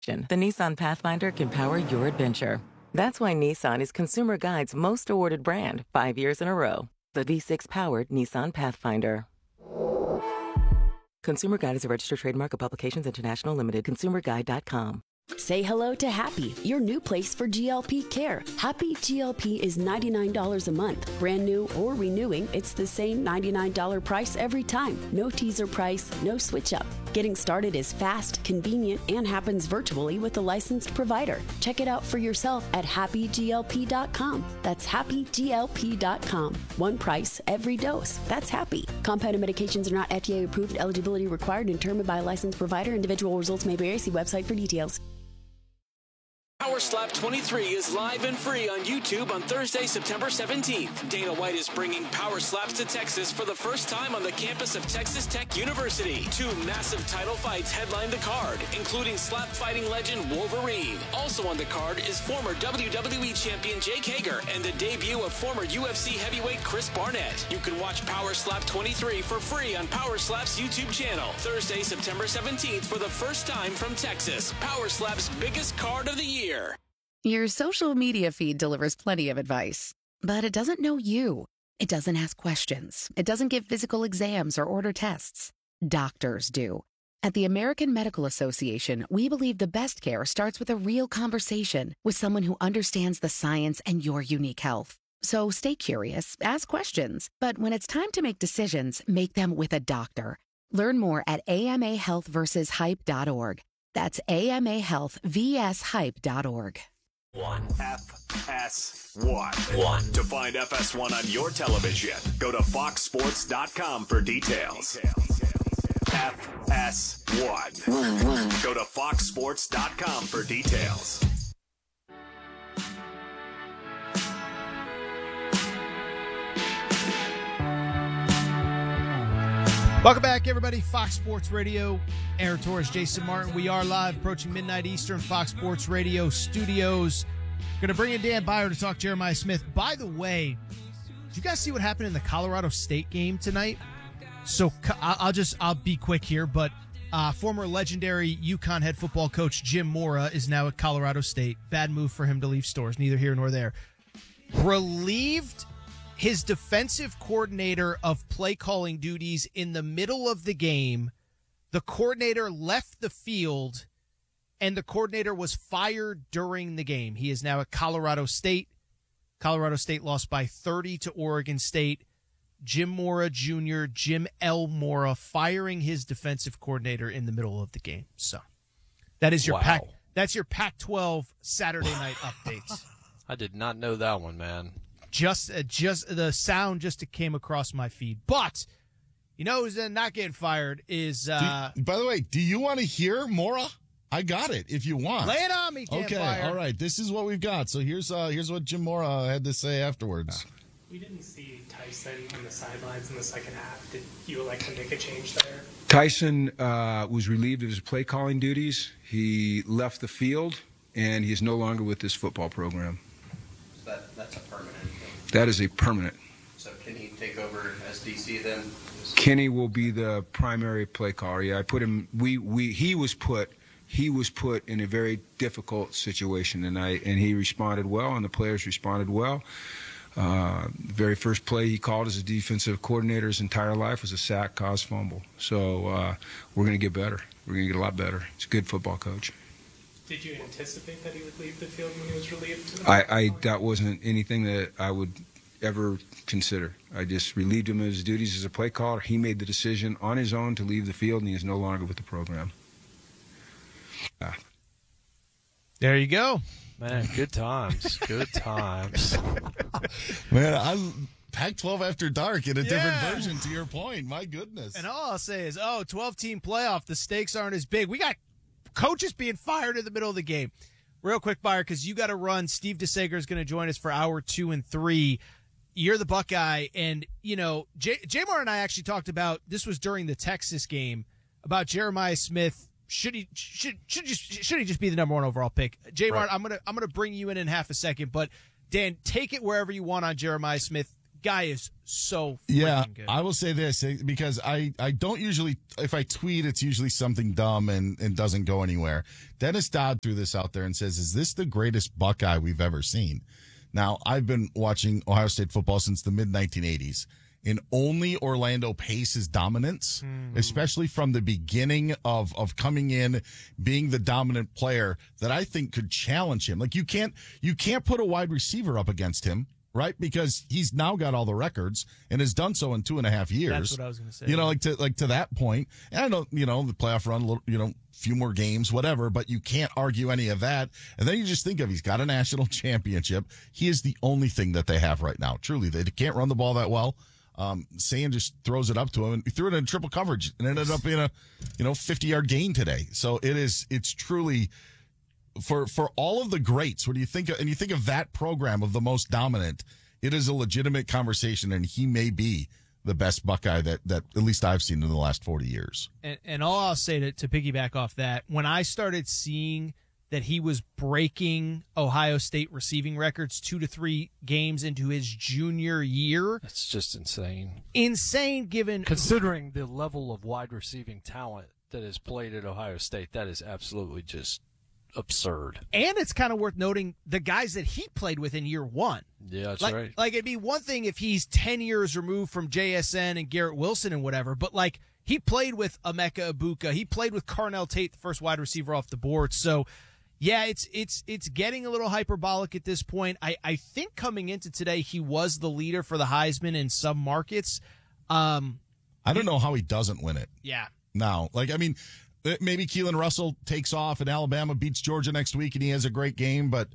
The Nissan Pathfinder can power your adventure. That's why Nissan is Consumer Guide's most awarded brand 5 years in a row. The V6-powered Nissan Pathfinder. Consumer Guide is a registered trademark of Publications International Limited. ConsumerGuide.com. Say hello to Happy, your new place for GLP care. Happy GLP is $99 a month. Brand new or renewing, it's the same $99 price every time. No teaser price, no switch up. Getting started is fast, convenient, and happens virtually with a licensed provider. Check it out for yourself at happyglp.com. That's happyglp.com. One price, every dose. That's Happy. Compounded medications are not FDA approved. Eligibility required and determined by a licensed provider. Individual results may vary. See website for details. Power Slap 23 is live and free on YouTube on Thursday, September 17th. Dana White is bringing Power Slaps to Texas for the first time on the campus of Texas Tech University. 2 massive title fights headline the card, including slap fighting legend Wolverine. Also on the card is former WWE champion Jake Hager and the debut of former UFC heavyweight Chris Barnett. You can watch Power Slap 23 for free on Power Slap's YouTube channel. Thursday, September 17th for the first time from Texas. Power Slap's biggest card of the year. Your social media feed delivers plenty of advice, but it doesn't know you. It doesn't ask questions. It doesn't give physical exams or order tests. Doctors do. At the American Medical Association, we believe the best care starts with a real conversation with someone who understands the science and your unique health. So stay curious, ask questions, but when it's time to make decisions, make them with a doctor. Learn more at amahealthversushype.org. That's amahealthvshype.org. FS1. To find FS1 on your television, go to foxsports.com for details. FS1. Go to foxsports.com for details. Welcome back, everybody. Fox Sports Radio, Aaron Torres, Jason Martin. We are live, approaching midnight Eastern, Fox Sports Radio studios. Going to bring in Dan Byer to talk Jeremiah Smith. By the way, did you guys see what happened in the Colorado State game tonight? So I'll be quick here, but former legendary UConn head football coach Jim Mora is now at Colorado State. Bad move for him to leave Stores, neither here nor there. Relieved his defensive coordinator of play calling duties in the middle of the game. The coordinator left the field, and the coordinator was fired during the game. He is now at Colorado State. Colorado State lost by 30 to Oregon State. Jim Mora Jr., Jim L. Mora, firing his defensive coordinator in the middle of the game. So that is your That's your Pac-12 Saturday night updates. I did not know that one, man. Just the sound just came across my feed. But you know who's not getting fired is by the way, do you want to hear Mora? I got it if you want. Lay it on me, Dan Byer. All right. This is what we've got. So here's what Jim Mora had to say afterwards. We didn't see Tyson on the sidelines in the second half. Did you elect to make a change there? Tyson was relieved of his play calling duties. He left the field, and he is no longer with this football program. So that's a permanent thing. That is a permanent. So can he take over as DC then? Kenny will be the primary play caller. Yeah, I put him. He was put in a very difficult situation tonight, and he responded well, and the players responded well. Very first play he called as a defensive coordinator his entire life was a sack, caused fumble. So we're going to get better. We're going to get a lot better. He's a good football coach. Did you anticipate that he would leave the field when he was relieved? That wasn't anything that I would ever consider. I just relieved him of his duties as a play caller. He made the decision on his own to leave the field, and he is no longer with the program. There you go. Man, good times. Good times. Man, Pac-12 after dark in a different version, to your point. My goodness. And all I'll say is, 12-team playoff, the stakes aren't as big. We got coaches being fired in the middle of the game. Real quick, Byer, because you got to run. Steve DeSager is going to join us for hour 2 and 3. You're the Buckeye, and, J-Mar and I actually talked about, this was during the Texas game, about Jeremiah Smith. Should he just be the number 1 overall pick? J-Mar, right. I'm gonna bring you in half a second, but Dan, take it wherever you want on Jeremiah Smith. Guy is so Yeah, freaking good. I will say this because I don't usually, if I tweet, it's usually something dumb and doesn't go anywhere. Dennis Dodd threw this out there and says, is this the greatest Buckeye we've ever seen? Now, I've been watching Ohio State football since the mid-1980s, and only Orlando Pace's dominance, especially from the beginning of coming in, being the dominant player, that I think could challenge him. Like, you can't put a wide receiver up against him, right? Because he's now got all the records and has done so in 2.5 years. That's what I was going to say. You know, like to that point. And I know, the playoff run, few more games, whatever, but you can't argue any of that. And then you just think of, he's got a national championship. He is the only thing that they have right now. Truly, they can't run the ball that well. Sand just throws it up to him, and he threw it in triple coverage and ended up being a 50-yard gain today. So it's truly for all of the greats. When you think of that program of the most dominant, it is a legitimate conversation, and he may be the best Buckeye that at least I've seen in the last 40 years. And all I'll say to piggyback off that, when I started seeing that he was breaking Ohio State receiving records 2 to 3 games into his junior year. That's just insane. Insane given... Considering the level of wide receiving talent that is played at Ohio State, that is absolutely just absurd. And it's kind of worth noting the guys that he played with in year one. Yeah, that's right. Like, it'd be one thing if he's 10 years removed from JSN and Garrett Wilson and whatever, but, like, he played with Emeka Egbuka. He played with Carnell Tate, the first wide receiver off the board. So... yeah, it's getting a little hyperbolic at this point. I think coming into today, he was the leader for the Heisman in some markets. I don't know how he doesn't win it. Yeah. Now, maybe Keelan Russell takes off and Alabama beats Georgia next week and he has a great game. But,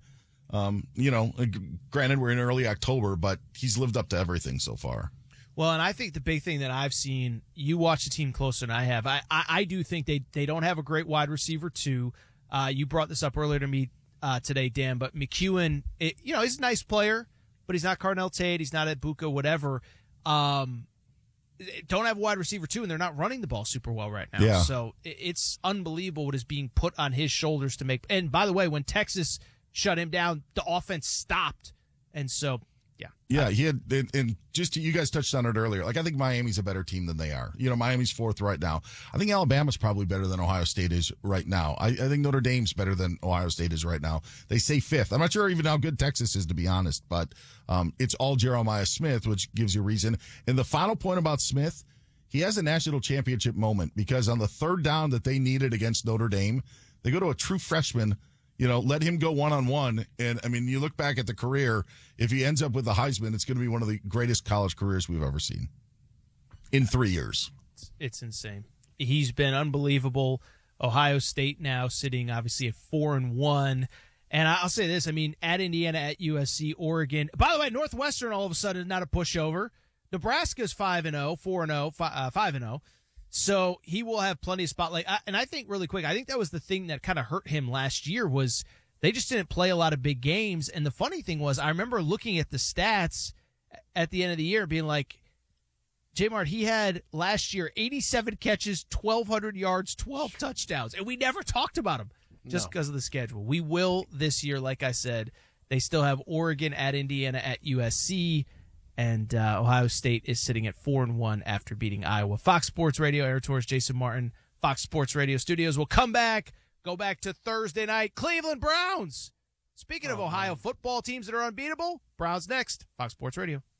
granted, we're in early October, but he's lived up to everything so far. Well, and I think the big thing that I've seen, you watch the team closer than I have. I do think they don't have a great wide receiver, too. You brought this up earlier to me today, Dan, but McEwen, he's a nice player, but he's not Carnell Tate. He's not Egbuka, whatever. Don't have a wide receiver, too, and they're not running the ball super well right now. Yeah. So it's unbelievable what is being put on his shoulders to make. And by the way, when Texas shut him down, the offense stopped. And so, yeah. Yeah, he had, and just you guys touched on it earlier. Like, I think Miami's a better team than they are. Miami's 4th right now. I think Alabama's probably better than Ohio State is right now. I think Notre Dame's better than Ohio State is right now. They say 5th. I'm not sure even how good Texas is, to be honest, but it's all Jeremiah Smith, which gives you reason. And the final point about Smith, he has a national championship moment because on the 3rd down that they needed against Notre Dame, they go to a true freshman, let him go one-on-one. And, you look back at the career, if he ends up with the Heisman, it's going to be one of the greatest college careers we've ever seen in 3 years. It's insane. He's been unbelievable. Ohio State now sitting, obviously, at 4-1. And I'll say this, at Indiana, at USC, Oregon. By the way, Northwestern all of a sudden is not a pushover. Nebraska's 5-0, 4-0, 5-0. So he will have plenty of spotlight. And I think really quick, I think that was the thing that kind of hurt him last year was they just didn't play a lot of big games. And the funny thing was I remember looking at the stats at the end of the year being like, J-Mart, he had last year 87 catches, 1,200 yards, 12 touchdowns. And we never talked about him just because of the schedule. We will this year, like I said. They still have Oregon at Indiana at USC. And Ohio State is sitting at 4-1 after beating Iowa. Fox Sports Radio, Aaron Torres, Jason Martin, Fox Sports Radio Studios. We'll come back, go back to Thursday night. Cleveland Browns. Speaking of Ohio football teams that are unbeatable, Browns next. Fox Sports Radio.